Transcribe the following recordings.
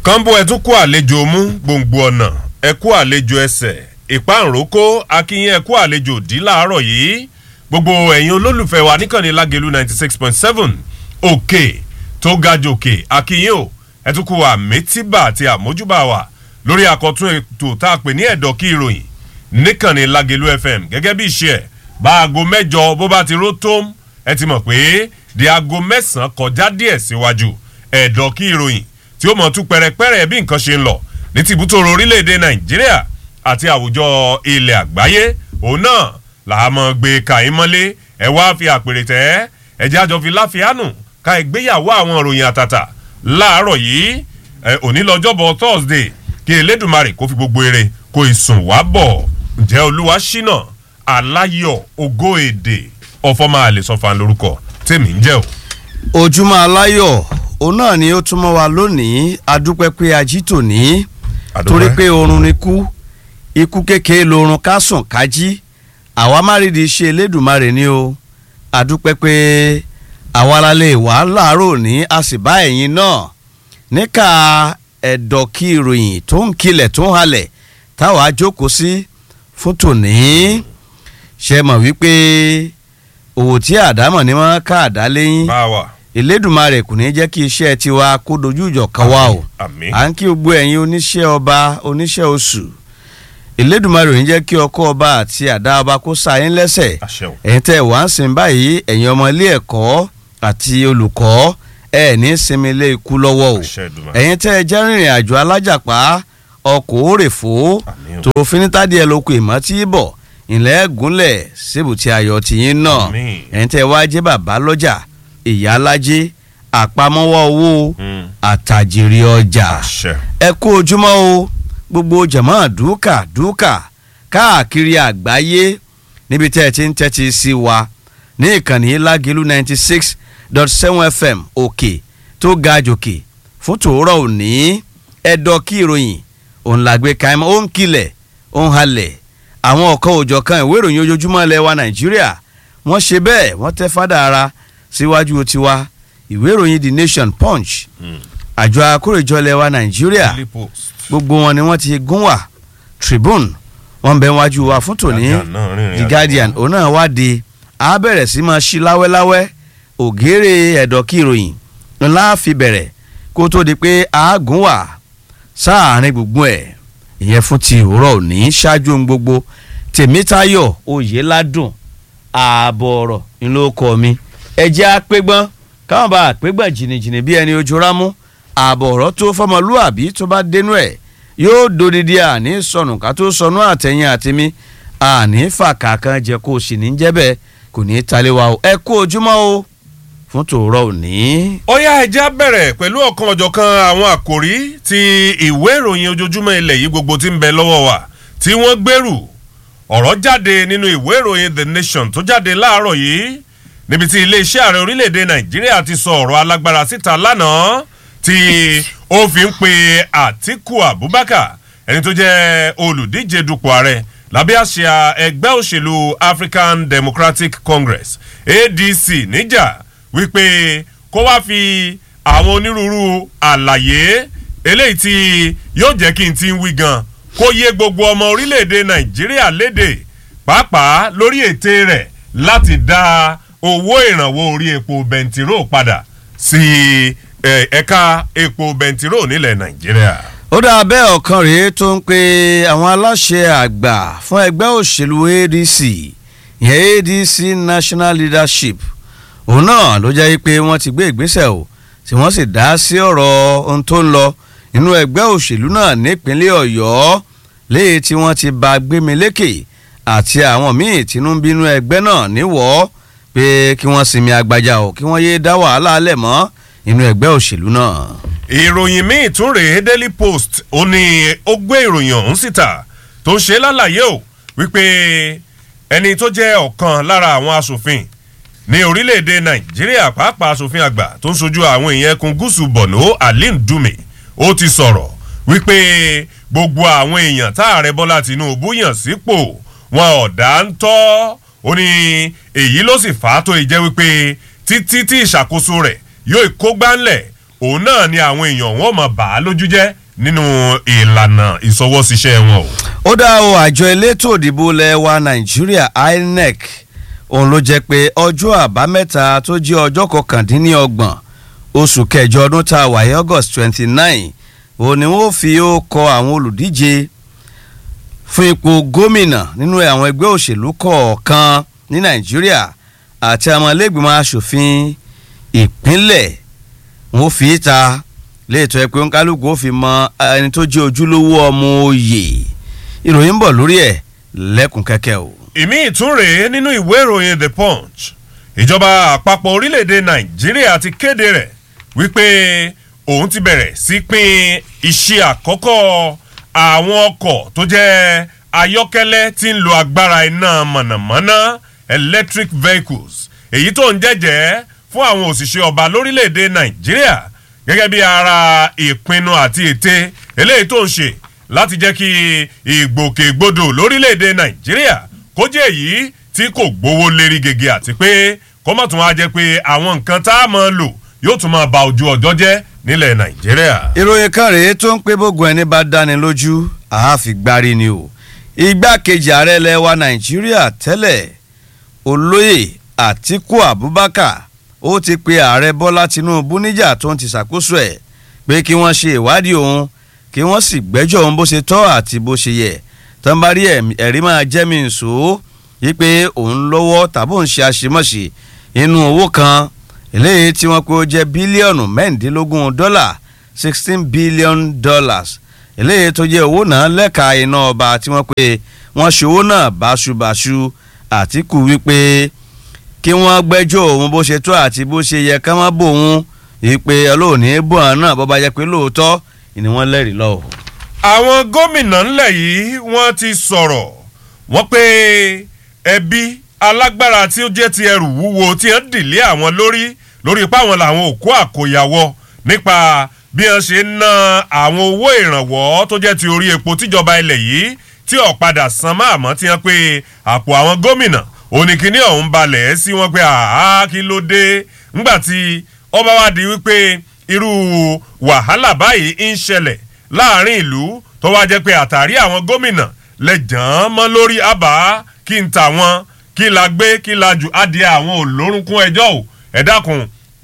kánbó ẹ tún kó àlejò mú gbòǹgbò ọ̀nà ẹ kó àlejò ẹsẹ̀ ìpáǹrókò akínyìn ẹ kó àlejò dí láàárọ̀ yìí gbogbo ẹ̀yin olólùfẹ́ wa níkànnì Lágelú 96.7 òkè tó ga jòkè akínyìn o ẹ tún kó àmẹ́tíbà àti àmójúbà wa lórí àkọ́tún ètò tá a pè ní ẹ̀dọ̀ kí ìròyìn níkànnì Lágelú FM gẹ́gẹ́ bí iṣẹ́ ẹ̀ bá aago mẹ́jọ bó bá ti ró tó ẹ ti mọ̀ pé di aago mẹ́sàn-án kọjá díẹ̀ síwájú ẹ̀dọ̀ kí ìròyìn tí ó mọ̀ tún pẹ̀rẹ̀pẹ̀rẹ̀ bí nǹkan ṣe ń lọ ní tìbútòrò orílẹ̀-èdè Nàìjíríà àti àwùjọ ilẹ̀ àgbáyé òun náà làá mọ̀ gbé kàyín mọ́lé ẹ wá fi àpèrè tẹ́ ẹ jẹ́ àjọ fi láfíánù ká ìgbéyàwó àwọn ìròyìn àtàtà láàárọ̀ yìí òní lọ́jọ́bọ̀ Thursday kí Elédùmarè kó fi gbogbo ire kó ìsùn wá bọ̀ ǹjẹ́ Olúwa ṣínà aláyọ̀ ògo èdè ọ̀fọ̀mọ́ àlè sọ̀fà lórúkọ tèmi ń jẹ́ o. Ojúmọ́ aláyọ̀ òun náà ni ó túmọ̀ wá lónìí adúpẹ́ pé ají tòní torí pé oorun ni kú ikú kékeré lorun ká sùn ká jí àwa má rí di ṣe Elédùmarè ni o adúpẹ́ pé àwa la lè wà láàárọ̀ ní a sì bá ẹ̀yin náà níka ẹ̀dọ̀ kí ìròyìn tó ń kilẹ̀ tó ń halẹ̀ táwa jókòó sí fún tòní ṣe mọ̀ wípé òwò tí àdámọ̀ ni wọ́n ká àdá lẹ́yìn Elédùmarè kò ní jẹ́ kí iṣẹ́ tiwa kó dojú ìjọ kan wá o à ń kí gbogbo ẹ̀yin oníṣẹ́ ọba oníṣẹ́ oṣù Elédùmarè ò ní jẹ́ kí ọkọ ọba àti àdá ọba kó sa yín lẹ́sẹ̀ ẹ̀yin tẹ́ wá ń sìn báyìí ẹ̀yin ọmọ ilé ẹ̀kọ́ àti olùkọ́ ẹ̀ ní sinmi ilé ikú lọ́wọ́ o ẹ̀yin tẹ́ jẹ́ rìnrìn àjò alájàpá ọkọ̀ òrèfó tó finitádìí ẹ̀ lóko ìmọ̀ tí bọ̀ ìlẹ̀ gúnlẹ̀ síbùtì ayọ̀ tìyín náà ẹ̀yin tẹ́ wá jẹ́ bàbá lọ́jà ìyá alájẹ àpamọ́wọ́ owó àtàjèrè ọjà ẹ kú ojúmọ́ o gbogbo jàmọ́ dúkà káàkiri àgbáyé níbi tẹ́ ẹ ti ń tẹ́tí sí wa ní ìkànnì Lágelú 96.7 FM òkè tó ga jòkè fún tòórọ́ òní ẹ̀dọ̀ kí ìròyìn òun làgbé kaimọ́ ó ń kilẹ̀ ó ń halẹ̀ àwọn ọ̀kan òjọ̀kan ìwé ìròyìn ojoojúmọ́ ilẹ̀ wa Nàìjíríà wọ́n ṣe bẹ́ẹ̀ wọ́n tẹ́ fádà ara síwájú tiwa ìwé ìròyìn The Nation Punch àjọ akórèjọ ilẹ̀ wa Nàìjíríà gbogbo wọn ni wọ́n ti gún wà Tribune wọ́n bẹ wájú wa fún tòní The Guardian òun náà wá di a bẹ̀rẹ̀ sí máa ṣí láwẹ́láwẹ́ ògèrè ẹ̀dọ̀ kí ìròyìn ńlá fi bẹ̀rẹ̀ kó tó di pé a gún wà sáàárín gbùngbùn ẹ̀ ìyẹn fún ti òwúrọ̀ òní ṣáájú ohun gbogbo Tèmítáyọ̀ Oyèládùn ààbọ̀ ọ̀rọ̀ ńlọkọ mi ẹjẹ́ àpégbọ́n káwọn bá àpégbọ́n jìnnìjìnnì bí ẹni ojú rámú ààbọ̀ ọ̀rọ̀ tó fọmọlúàbí tó bá dénú ẹ̀ yóò dodidi àní sọnù ká tó sọnù àtẹ̀yìn àtẹ̀mí àní fàkà kan jẹ́ kó o sì ní jẹ́bẹ̀ kò ní í talé wa o ẹ kú ojúmọ́ o fún tòórọ́ òní. ó yá ẹjẹ́ bẹ̀rẹ̀ pẹ̀lú ọ̀kan ọ̀jọ̀kan àwọn àkòrí ti ìwé ìròyìn ojoojúmọ́ ilẹ̀ yìí gbogbo tí ń bẹ lọ́wọ́ wa tí wọ́n gbèrú ọ̀rọ̀ jáde nínú ìwé ìròyìn The Nation tó jáde láàárọ̀ yìí níbi tí iléeṣẹ́ ààrẹ orílẹ̀-èdè Nàìjíríà ti sọ ọ̀rọ̀ alágbára síta lánàá tí ó fi ń pe Àtíkù Abubakar ẹni tó jẹ́ olùdíje dupò ààrẹ lábẹ́ àsíá ẹgbẹ́ òṣèlú African Democratic Congress ADC níjà wípé kó wá fi àwọn onírúurú àlàyé eléyìí tí yóò jẹ́ kí n ti ń wí gan kó yé gbogbo ọmọ orílẹ̀-èdè Nàìjíríà lédè pàápàá lórí ète rẹ̀ láti dá owó ìrànwọ́ orí epo bẹntiró padà sí ẹ̀ka epo bẹntiró nílẹ̀ Nàìjíríà. ó dá bẹ́ẹ̀ ọ̀kan rèé tó ń pe àwọn aláṣẹ àgbà fún ẹgbẹ́ òṣèlú ADC ìyẹn ADC National Leadership òun náà ló jẹ́ pé wọ́n ti gbé ìgbésẹ̀ o tí wọ́n sì dá sí ọ̀rọ̀ ohun tó ń lọ nínú ẹgbẹ́ òṣèlú náà nípínlẹ̀ Ọ̀yọ́ léyìí tí wọ́n ti bá Gbémilékè àti àwọn míì tínú ń bínú ẹgbẹ́ náà níwọ̀ pé kí wọ́n sinmi agbájá o kí wọ́n yéé dá wàhálà alẹ̀ mọ́ inú ẹgbẹ́ òṣèlú náà. ìròyìn míì tún rèé Daily Post ó ní ó gbé ìròyìn ọ̀hún síta tó ń ṣe lálàyé o wípé ẹni tó jẹ́ ọ̀kan lára àwọn aṣòfin ní orílẹ̀-èdè Nàìjíríà pàápàá aṣòfin àgbà tó ń sojú àwọn èèyàn ẹkùn gúúsù Borno Alim Dume ó ti sọ̀rọ̀ wípé gbogbo àwọn èèyàn tá ààrẹ Bọ́lá Tinubu yàn sípò wọn ọ̀dà ń tọ́ ó ní èyí ló sì fà á tó ìjẹ́ wípé títí tí ìṣàkóso rẹ̀ yóò kó gbánlẹ̀ òun náà ni àwọn èèyàn wọn mọ̀ bá a lójú jẹ́ nínú ìlànà ìṣọwọ́ṣiṣẹ́ wọn o. ó dá o àjọ elétò òdìbò lẹ́wà nàìjíríà INEC òun ló jẹ́ pé ọjọ́ àbámẹ́ta tó jẹ́ ọjọ́ kọkàndínlọ́gbọ̀n oṣù kẹjọ ọdún tá a wà ní August 29 òun ni wọ́n fi ó kọ àwọn olùdíje fún ipò gómìnà nínú àwọn ẹgbẹ́ òṣèlú kọ̀ọ̀kan ní nàìjíríà àti àwọn ẹlẹ́gbìmọ̀ asòfin ìpínlẹ̀ wọ́n fi ta léètò ẹ pé ń kálukú ó fi mọ ẹni tó jẹ́ ojúlówó ọmọ òye ìròyìn ń bọ̀ lórí ẹ̀ lẹ́kùn kẹ́kẹ́ o. ìmí ìtúnrè nínú ìwé ìròyìn The Punch ìjọba àpapọ̀ orílẹ̀-èdè nàìjíríà ti kéde rẹ̀ wípé òun ti bẹ̀rẹ̀ sí pín iṣẹ́ àkọ́kọ́ àwọn ọkọ̀ tó jẹ́ ayọ́kẹ́lẹ́ tí ń lo agbára iná mọ̀nàmọ́ná electric vehicles èyí tó ń jẹ́jẹ́ fún àwọn òṣìṣẹ́ ọba lórílẹ̀‐èdè nàìjíríà gẹ́gẹ́ bí ara ìpinnu àti ète eléyìí tó ń ṣe láti jẹ́ kí ìgbòkègbodò lórílẹ̀‐èdè nàìjíríà kó jẹ́ èyí tí kò gbówó lérí gègé àti pé kó má tún wá jẹ́ pé àwọn nǹkan tá a máa lò yóò tún máa ba ojú ọjọ́ jẹ́ nílẹ̀ nàìjíríà. ìròyìn kan rèé tó ń pé bógun ẹni bá dáni lójú àáfìgbárí ni o igbákejì ààrẹ ilẹ̀ wa nàìjíríà tẹ́lẹ̀ olóyè àtíkù abubakar ó ti pe ààrẹ bọ́lá tinubu níjà tó ń ti ṣàkóso ẹ̀ pé kí wọ́n ṣe ìwádìí òun kí wọ́n sì gbẹ́jọ́ òun bó ṣe tọ́ àti bó ṣe yẹ tán bá rí ẹ̀rí máa jẹ́ mi nsò wípé òun lọ́wọ́ tàbí òun ṣe àṣemáṣe inú owó kan eléyìí tí wọ́n pé ó jẹ́ bílíọ̀nù mẹ́rìndínlógún dọ́là $16 billion eléyìí tó jẹ́ owó náà lẹ́ka iná ọba tí wọ́n pé wọ́n ṣe owó náà báṣubàṣu àtìkù wípé kí wọ́n gbẹ́jọ́ òun bó ṣe tó àti bó ṣe yẹ ká má bò òun wípé ọlọ́ọ̀ni bò hàn náà bó bá jẹ́ pé lóòótọ́ ni wọ́n lẹ́rìí lọ́wọ́. àwọn gómìnà ńlẹ̀ yìí wọ́n ti sọ̀rọ̀ wọ́n pé ẹbí alágbára tí ó jẹ́ ti ẹrù wúwo tí wọ́n dìlé àwọn lórí ipá wọn làwọn òkú àkóyawọ́ nípa bí wọ́n ṣe ń ná àwọn owó ìrànwọ́ tó jẹ́ ti orí epo tíjọba ilẹ̀ yìí tí ó padà san máa mọ́ tí wọ́n pé àpò àwọn gómìnà oníkíní ọ̀hún balẹ̀ sí wọn pé àá kí ló dé ńgbà tí ọba wa di wípé irú wàhálà báyìí ń ṣẹlẹ̀ láàrin ìlú tó wá jẹ́ pé àtàrí àwọn gómìnà lẹ́jàn mọ́ lórí àbá kí n tà wọ́n kí la gbé kí la jù adìẹ àwọn olórúnkún ẹjọ́ ò ẹ dákun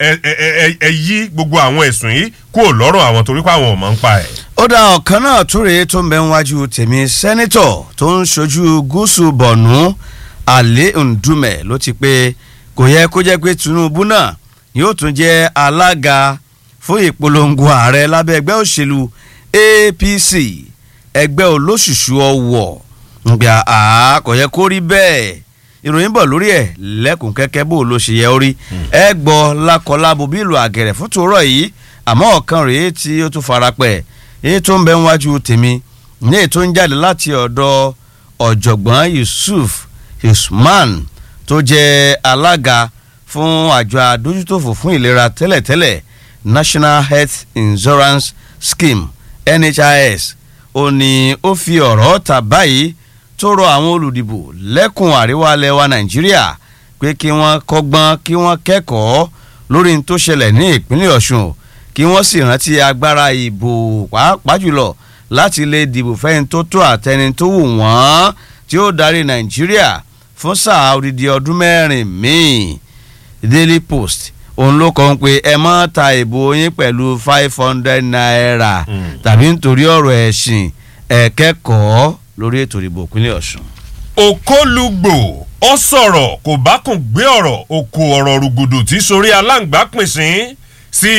ẹ yí gbogbo àwọn ẹ̀sùn yìí kúrò lọ́rùn àwọn torí pé àwọn ò mọ̀ ń pa ẹ̀. ó dá ọ̀kan náà túre tó ń bẹ níwájú tèmi sẹ́nítọ̀ tó ń ṣojú gúúsù bọ̀nú Ali Ndume ló ti pé kò yẹ kó jẹ́ pé Tinubu náà yóò tún jẹ́ alága fún ìpolongo ààrẹ lábẹ́ ẹgbẹ́ òṣèlú APC ẹgbẹ́ olóṣùṣù ọwọ̀ ǹgbà kò yẹ kó rí bẹ́ẹ̀ ìròyìn bọ̀ lórí ẹ̀ lẹ́kùn kẹ́kẹ́ bó ló ṣe yẹ orí ẹ gbọ́ lákọlábo bí ìlú àgẹ̀rẹ̀ fún tòórọ̀ yìí àmọ́ ọ̀kan rèé tí ó tún farapẹ̀ èyí tó ń bẹ níwájú tèmi ní èyí tó ń jáde láti ọ̀dọ̀ ọ̀jọ̀gbọ́n Yusuf Usman tó jẹ́ alága fún àjọ àdójútòfò fún ìlera tẹ́lẹ̀tẹ́lẹ̀ National Health Insurance Scheme NHIS ó ní ó fi ọ̀rọ̀ ta báyìí tó rọ àwọn olùdìbò lẹ́kùn àríwá ilẹ̀ wa Nàìjíríà pé kí wọ́n kọ́gbọ́n kí wọ́n kẹ́kọ̀ọ́ lórí n tó ṣẹlẹ̀ ní ìpínlẹ̀ Ọ̀ṣun kí wọ́n sì rántí agbára ìbò pàápàá jùlọ láti lè dìbò fẹ́ni tó tó àtẹni tó wù wọ́n tí ó darí Nàìjíríà fún sáà odidi ọdún mẹ́rin míì. Daily Post òun ló kọ́ pé ẹ má ta ìbò yín pẹ̀lú 500 naira tàbí nítorí ọ̀rọ̀ ẹ̀sìn ẹ̀kẹ́kọ̀ọ́ lórí ètò ìdìbò ìpínlẹ̀ Ọ̀ṣun. Òkólùgbò ó sọ̀rọ̀ kò bá kùn gbé ọ̀rọ̀ òkò ọ̀rọ̀ rúgùdù tí sórí aláǹgbá pínsín sí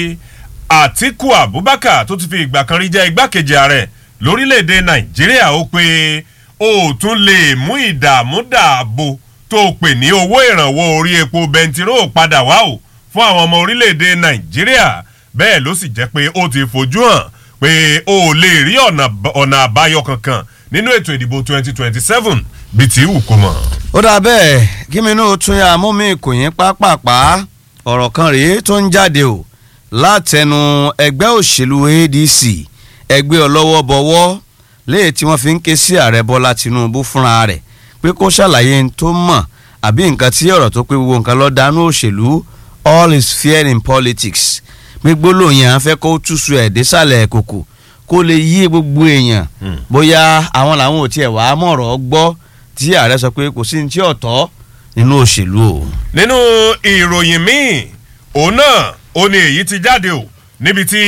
Àtíkù Abubakar tó ti fi ìgbà kan rí jẹ́ igbákejì ààrẹ lórílẹ̀‐èdè Nàìjíríà ó pé ó tún lè mú ìdààmú dààbò tó pè ní owó ìrànwọ́ orí epo bẹntiró padà wá o fún àwọn ọmọ orílẹ̀‐èdè Nàìjíríà bẹ́ẹ̀ ló sì jẹ́ pé ó ti fojú hàn pé ó lè rí ọ̀nà àbáyọ kankan nínú ètò ìdìbò 2027 bíi tí wù kó mọ̀. ó dà bẹ́ẹ̀ kí mi náà tún yà mú mi kò yín pápápá ọ̀rọ̀ kan rèé tó ń jáde o látẹnu ẹgbẹ́ òṣèlú ADC ẹgbẹ́ ọlọ́wọ́ bọ̀wọ́ léè tí wọ́n fi ń ké sí ààrẹ Bọ́lá Tinubu fúnra rẹ̀ pé kó ṣàlàyé n tó mọ̀ àbí nǹkan tí ọ̀rọ̀ tó pé gbogbo nǹkan lọ́ọ́ dánú òṣèlú all is fair in politics gbígbólóhùn yẹn á fẹ́ kó túṣu ẹ̀ désàlẹ̀ kòkò kó lè yí gbogbo èèyàn bóyá àwọn làwọn ò tiẹ̀ wàá mọ̀rọ̀ gbọ́ tí ààrẹ sọ pé kò sí ní tí ọ̀tọ̀ nínú òṣèlú o. nínú ìròyìn míì òun náà ó ní èyí ti jáde o níbi tí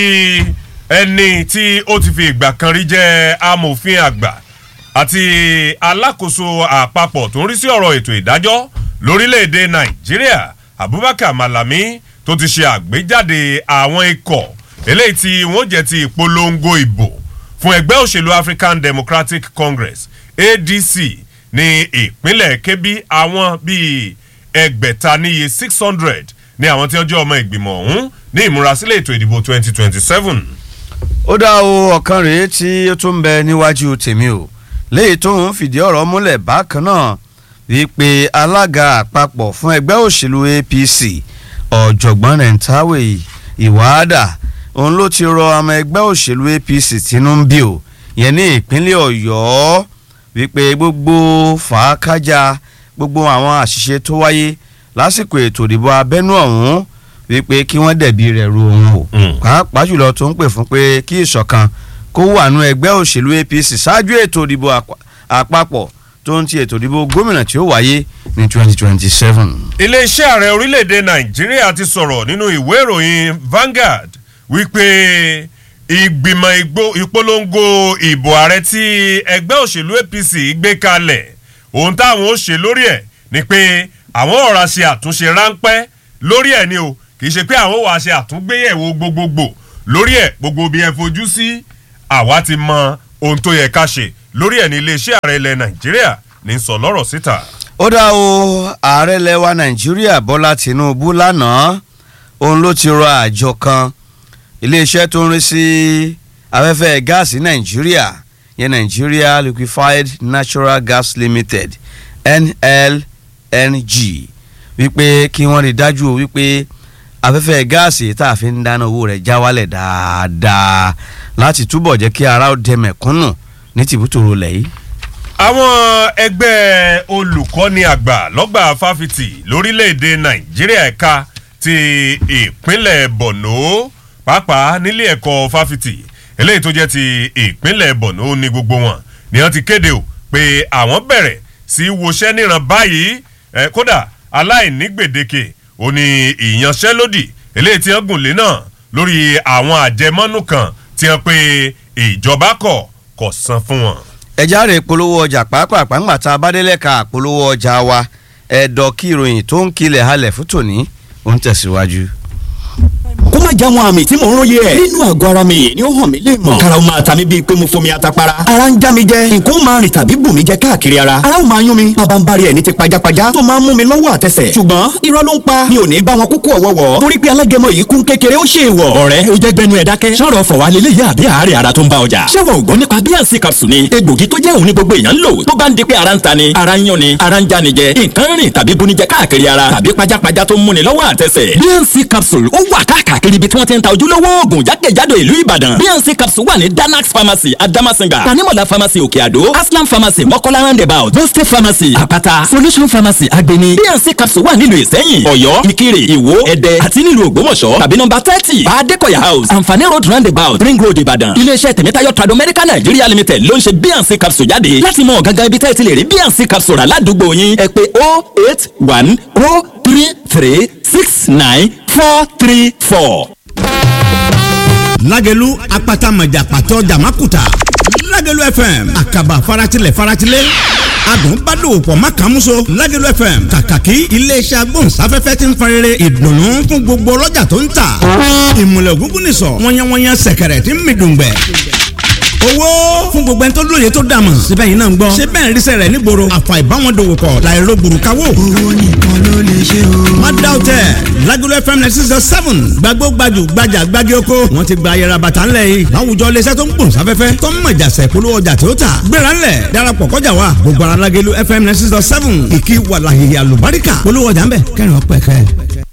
ẹni tí ó ti fi ìgbà kan rí jẹ́ amòfin àgbà àti alákòóso àpapọ̀ tó ń rí sí ọ̀rọ̀ ètò ìdájọ́ lórílẹ̀‐èdè nàìjíríà abubakar malami tó ti ṣe àgbéjáde àwọn ikọ̀ eléyìí tí wọ́n jẹ́ ti ìpolongo ìbò fún ẹgbẹ́ òṣèlú african democratic congress adc ní ìpínlẹ̀ kebbi àwọn bíi ẹgbẹ̀ta níye 600 ní àwọn tí wọ́n jẹ́ ọmọ ìgbìmọ̀ ọ̀hún ní ìmúrasílẹ̀ ètò ìdìbò 2027. ó dá o ọ̀kan rèé tí ó tún bẹ níwájú tèmi o léyìí tó ń fìdí ọ̀rọ̀ múlẹ̀ bákan náà wípé alága àpapọ̀ fún ẹgbẹ́ òṣèlú apc ọ̀jọ̀gbọ́n nentawe ìwáàdà òun ló ti rọ ọmọ ẹgbẹ́ òṣèlú apc tínú ń bí o yẹn ní ìpínlẹ̀ ọ̀yọ́ wípé gbogbo fàákájà gbogbo àwọn àṣìṣe tó wáyé lásìkò ètò ìdìbò abẹ́nú ọ̀hún wípé kí wọ́n dẹ̀bi rẹ̀ ru òun o pàápàá jùlọ tó ń pè fún pé kí ìṣọ̀kan kó wà nú ẹgbẹ́ òṣèlú apc ṣáájú ètò ìdìbò àpapọ̀ tó ń ti ètò ìdìbò gómìnà tí ó wáyé ní 2027. iléeṣẹ́ ààrẹ orílẹ̀-èdè nàìjíríà ti sọ̀rọ̀ nínú ìwé ìròyìn Vanguard wípé ìgbìmọ̀ ìpolongo ìbò ààrẹ tí ẹgbẹ́ òṣèlú apc gbé kalẹ̀ ohun táwọn ó ṣe lórí ẹ̀ ni pé àwọn ọ̀rá ṣe àtúnṣe ráńpẹ́ lórí ẹ̀ ni o kì í ṣe pé àwọn wàá ṣe àtúngbéyẹ̀wò gbogbogbò lórí ẹ̀ gbogbo bí ẹ fojú sí àwa ti mọ ohun tó yẹ ká ṣe lórí ẹ̀ ní iléeṣẹ́ ààrẹ ilẹ̀ nàìjíríà ní sọ lọ́rọ̀ síta. ó dá o ààrẹ lẹwa nàìjíríà bọ́lá tìǹbù lánàá òun ló ti rọ àjọ kan iléeṣẹ́ tó ń rí sí afẹ́fẹ́ gáàsì nàìjíríà yẹn Nigeria Liquefied Natural Gas Limited NLNG wípé kí wọ́n rí dájú wípé afẹ́fẹ́ gáàsì tá a fi ń dáná owó rẹ̀ já wálẹ̀ dáadáa láti túbọ̀ jẹ́ kí ara ó dẹ mẹ̀kúnnù ní tìbútòrò lẹ́yìn. àwọn ẹgbẹ́ olùkọ́ni àgbà lọ́gbà fáfitì lórílẹ̀‐èdè nàìjíríà ẹ̀ka ti ìpínlẹ̀ borno pàápàá nílé ẹ̀kọ́ fáfitì eléyìí tó jẹ́ ti ìpínlẹ̀ borno ní gbogbo wọn ni wọ́n ti kéde o pé àwọn bẹ̀rẹ̀ sí wọṣẹ́ níran báyìí kódà aláìní gbèdéke ó ní ìyanṣẹ́lódì eléyìí tí wọ́n gùn lé náà lórí àwọn àjẹmọ́nú kan tí wọ́n pe ìjọba kò san fún wọn. ẹja rè polówó ọjà pàápàá ńgbà tá a bá délẹ̀ ka polówó ọjà wa ẹ̀dọ̀ kí ìròyìn tó ń kilẹ̀ halẹ̀ fún tòní ó ń tẹ̀síwájú. kó má já wọn àmì tí mò ń róye ẹ̀. nínú àgọ́ ara mi ni ó hàn mí lè mọ̀. kára ó máa ta mí bíi pé mo fomi atapara. ara ń já mi jẹ nǹkan ó máa rìn tàbí bù mí jẹ káàkiri ara. ara ó máa yún mi bàbá ń bari ẹ̀ ní ti pajápajá tó máa ń mú mi lọ́wọ́ àtẹsẹ̀. ṣùgbọ́n irọ́ ló ń pa mi ò ní bá wọn kúkú ọ̀wọ́wọ́. torí pé alágẹmọ yìí kún kékeré ó ṣe ìwọ̀. ọ̀rẹ́ ó jẹ́ gbẹnu ẹ̀ dákẹ́. sọ̀rọ̀ fọ̀wálélé yá àbí àárẹ̀ ara tó ń bá ọjà. ṣé wọn ò gbọ́ nípa Bíànsì capsule ni egbògi tó jẹ́ òun ní gbogbo èèyàn ń lò tó bá ń di pé ara ń ta ni ara ń yún ni ara ń já ni jẹ nǹkan rìn tàbí buni jẹ káàkiri ara tàbí pajápajá tó ń múni lọ́wọ́ àtẹsẹ̀. Bíànsì capsule ó wà káàkiri ibi tí wọ́n ti ń ta ojúlówó oògùn jákèjádò ìlú Ìbàdàn. Bíànsì capsule wà ní Danax pharmacy Adamasinga Tanimola pharmacy Òkè Àdó Aslam pharmacy Mọ́kọ́lá roundabout Boste pharmacy Àpáta Solution pharmacy Agbeni. Bíànsì capsule wà nílùú Ìsẹ́yìn Ọ̀yọ́ Ìkirè Ìwó Ẹdẹ àti nílùú Ògbómọ̀ṣọ́ tàbí nọ́mbà 30 Adékọ̀yà house Àǹfààní road roundabout Ring road Ìbàdàn. Iléeṣẹ́ Tèmítáyọ̀ Trado Medical Nigeria Limited ló ń ṣe Bíànsì capsule jáde. Láti mọ gangan ibi tẹ́ ẹ ti lè rí Bíànsì capsule rà ládùúgbò yín ẹ pè 08103369434. Lágẹ̀lú apata mọ̀jà pàtó jàmákùtà Lágẹ̀lú FM àkàbà faratilẹ̀ adùn bá dòwò pọ̀ mákàmúso Lágẹ̀lú FM kàkàkí iléeṣẹ́ agbóhùnsáfẹ́fẹ́ ti ń farere ìdùnnú fún gbogbo ọlọ́jà tó ń tà ìmùlẹ̀ ògúngún nìsọ̀ wọ́nyẹ́wọ́nyẹ́ sẹ̀kẹ̀rẹ̀ tí ń mi dùngbẹ̀ owó fún gbogbo ẹni tó lóye tó dàmọ̀ síbẹ̀ yìí náà ń gbọ́ ṣé bẹ́ẹ̀ ríṣẹ́ rẹ̀ nígboro àfà ìbáwọn dòwò pọ̀ láìro gbùrùkáwò. owó nìkan ló lè ṣe o. má dá o tẹ Lágẹ̀lú FM 96.7 gbàgbó gbajù gbajà gbági oko wọn ti gba ayẹra bàtà ńlẹ̀ yìí láwùjọ iléeṣẹ́ tó ń gbòòn sáfẹ́fẹ́ tó ń mọ̀jà sẹ̀kúlú ọjà tó tà gbéra ńlẹ̀ darapọ̀ kọjá wa gbogbo ara Lágẹ̀lú FM 96.7 ìkí wàlàhìyà lùbáríkà polówó ọjà ńbẹ kẹrin ọpẹ kẹ.